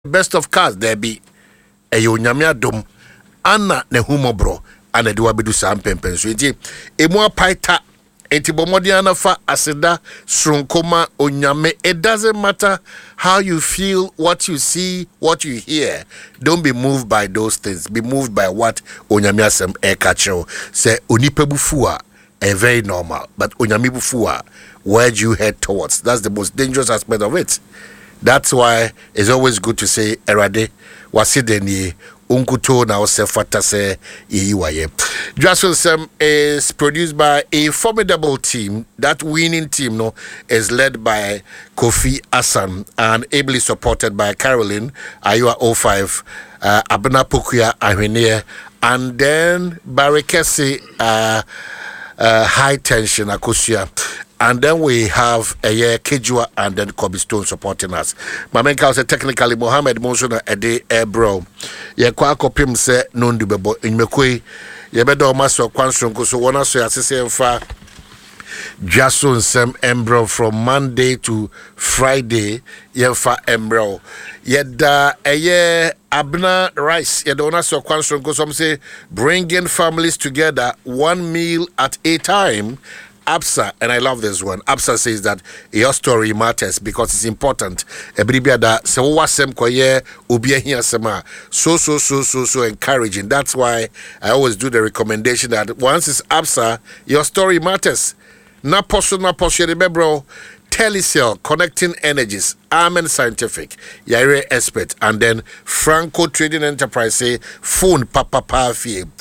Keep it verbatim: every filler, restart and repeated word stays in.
best of cars there be a yonyamia dom anna ne humobro ana de wabedu sam pempen so enti emu apaita enti bomodiana fa aseda sronkoma onyame. It doesn't matter how you feel, what you see, what you hear. Don't be moved by those things. Be moved by what onyame asem e kacho say onipa bufua a very normal, but onyame bufua, where do you head towards? That's the most dangerous aspect of it. That's why it's always good to say erade wasideni unkuto na osefata se iyiwaye. Jason Sem is produced by a formidable team. That winning team no is led by Kofi Asan and ably supported by Caroline Ayua oh five, uh, Abena Pokuya Ahwene, and then Barikesi uh, uh, High Tension Akosia. And then we have a year Kejua and then Kobe Stone supporting us. My main counsel technically Mohammed Monsona Ede Ebro. Ye kwa kopim se nondu bebo inmekwe ye bedo maso kwansonko so wona so asese mfa Jason Sem Embro from Monday to Friday yemfa Embro. Yeda eye Abna Rice ye do na so kwansonko some say bringing families together one meal at a time. Absa, and I love this one. Absa says that your story matters because it's important. Ebribiada se wasem koye ubia here sema so so so so so encouraging. That's why I always do the recommendation that once it's Absa, your story matters. Na poso na poso bro. Telecel Connecting Energies, Amen Scientific, Yare Expert, and then Franco Trading Enterprise say phone papa pa fie.